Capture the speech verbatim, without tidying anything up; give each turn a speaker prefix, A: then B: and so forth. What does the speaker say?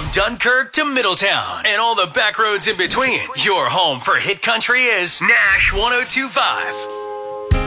A: From Dunkirk to Middletown and all the back roads in between, your home for hit country is Nash one oh two point five.